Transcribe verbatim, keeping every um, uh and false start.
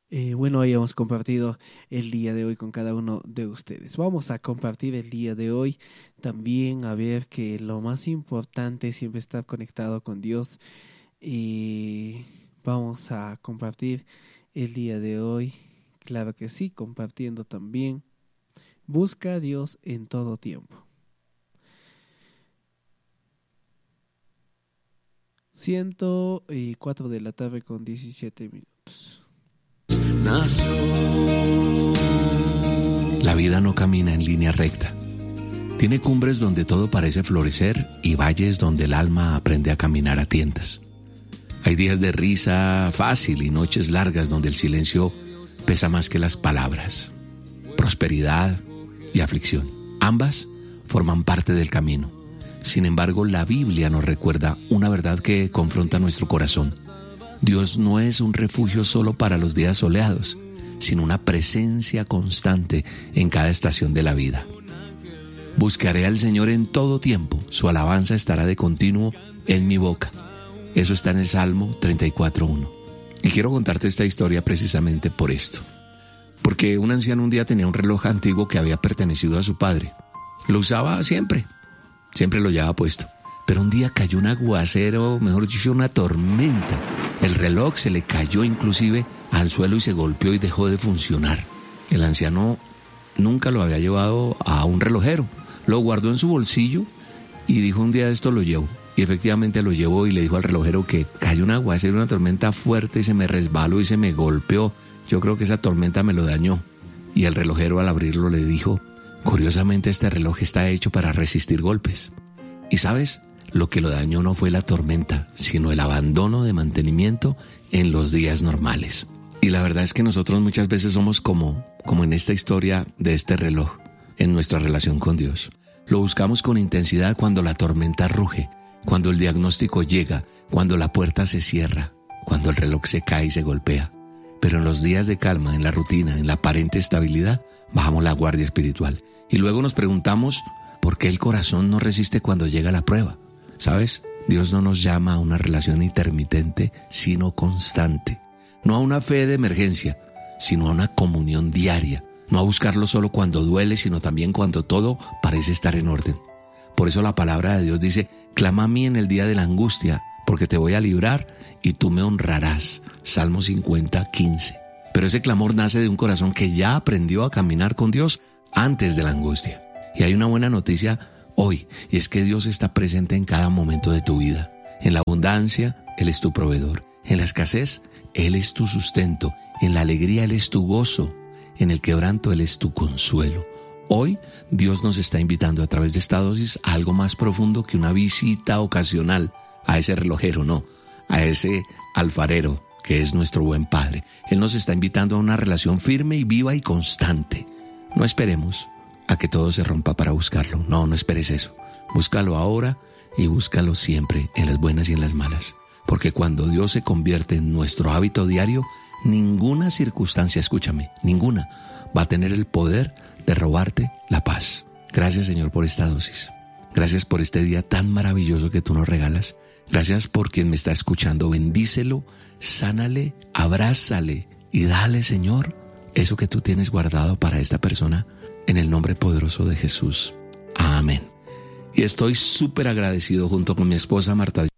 Eh, bueno, hoy hemos compartido el día de hoy con cada uno de ustedes. Vamos a compartir el día de hoy también a ver que lo más importante es siempre estar conectado con Dios. Y vamos a compartir el día de hoy, claro que sí, compartiendo también. Busca a Dios en todo tiempo. ciento cuatro de la tarde con diecisiete minutos. Nació. La vida no camina en línea recta. Tiene cumbres donde todo parece florecer y valles donde el alma aprende a caminar a tientas. Hay días de risa fácil y noches largas donde el silencio pesa más que las palabras. Prosperidad y aflicción, ambas forman parte del camino. Sin embargo, la Biblia nos recuerda una verdad que confronta nuestro corazón. Dios no es un refugio solo para los días soleados, sino una presencia constante en cada estación de la vida. Buscaré al Señor en todo tiempo, su alabanza estará de continuo en mi boca. Eso está en el Salmo treinta y cuatro uno. Y quiero contarte esta historia precisamente por esto. Porque un anciano un día tenía un reloj antiguo que había pertenecido a su padre. Lo usaba siempre, siempre lo llevaba puesto. Pero un día cayó un aguacero, mejor dicho, una tormenta. El reloj se le cayó inclusive al suelo y se golpeó y dejó de funcionar. El anciano nunca lo había llevado a un relojero. Lo guardó en su bolsillo y dijo: un día esto lo llevo. Y efectivamente lo llevó y le dijo al relojero que cayó un aguacero, una tormenta fuerte y se me resbaló y se me golpeó. Yo creo que esa tormenta me lo dañó. Y el relojero al abrirlo le dijo: curiosamente este reloj está hecho para resistir golpes. Y ¿sabes? Lo que lo dañó no fue la tormenta, sino el abandono de mantenimiento en los días normales. Y la verdad es que nosotros muchas veces somos como, como en esta historia de este reloj, en nuestra relación con Dios. Lo buscamos con intensidad cuando la tormenta ruge, cuando el diagnóstico llega, cuando la puerta se cierra, cuando el reloj se cae y se golpea. Pero en los días de calma, en la rutina, en la aparente estabilidad, bajamos la guardia espiritual. Y luego nos preguntamos por qué el corazón no resiste cuando llega la prueba. ¿Sabes? Dios no nos llama a una relación intermitente, sino constante. No a una fe de emergencia, sino a una comunión diaria. No a buscarlo solo cuando duele, sino también cuando todo parece estar en orden. Por eso la palabra de Dios dice: clama a mí en el día de la angustia, porque te voy a librar y tú me honrarás. Salmo cincuenta, quince. Pero ese clamor nace de un corazón que ya aprendió a caminar con Dios antes de la angustia. Y hay una buena noticia hoy, y es que Dios está presente en cada momento de tu vida. En la abundancia, Él es tu proveedor. En la escasez, Él es tu sustento. En la alegría, Él es tu gozo. En el quebranto, Él es tu consuelo. Hoy, Dios nos está invitando a través de esta dosis a algo más profundo que una visita ocasional a ese relojero, no, a ese alfarero que es nuestro buen Padre. Él nos está invitando a una relación firme y viva y constante. No esperemos a que todo se rompa para buscarlo. No, no esperes eso. Búscalo ahora y búscalo siempre, en las buenas y en las malas. Porque cuando Dios se convierte en nuestro hábito diario, ninguna circunstancia, escúchame, ninguna, va a tener el poder de robarte la paz. Gracias, Señor, por esta dosis. Gracias por este día tan maravilloso que tú nos regalas. Gracias por quien me está escuchando. Bendícelo, sánale, abrázale y dale, Señor, eso que tú tienes guardado para esta persona. En el nombre poderoso de Jesús. Amén. Y estoy súper agradecido junto con mi esposa Marta